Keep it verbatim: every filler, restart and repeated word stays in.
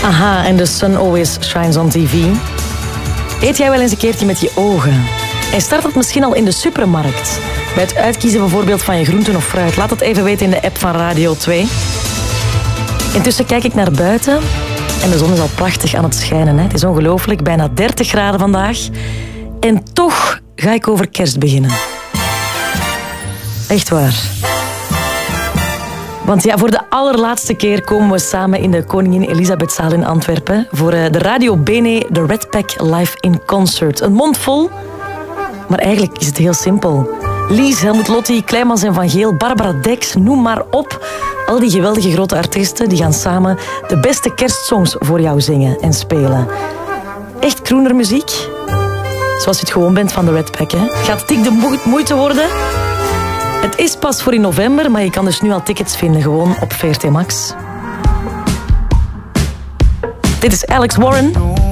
Aha, en The Sun Always Shines on T V. Eet jij wel eens een keertje met je ogen? En start het misschien al in de supermarkt. Bij het uitkiezen bijvoorbeeld van je groenten of fruit. Laat het even weten in de app van Radio twee. Intussen kijk ik naar buiten en de zon is al prachtig aan het schijnen. Hè? Het is ongelooflijk, bijna dertig graden vandaag. En toch ga ik over kerst beginnen. Echt waar. Want ja, voor de allerlaatste keer komen we samen in de Koningin Elisabethzaal in Antwerpen voor de Radio Bene, de Red Pack Live in Concert. Een mond vol, maar eigenlijk is het heel simpel. Lies, Helmut Lotti, Kleimans en Van Geel, Barbara Dex, noem maar op. Al die geweldige grote artiesten die gaan samen de beste kerstsongs voor jou zingen en spelen. Echt croonermuziek, zoals je het gewoon bent van de Red Pack. Hè? Gaat dik de moeite worden? Het is pas voor in november, maar je kan dus nu al tickets vinden gewoon op V R T Max. Dit is Alex Warren.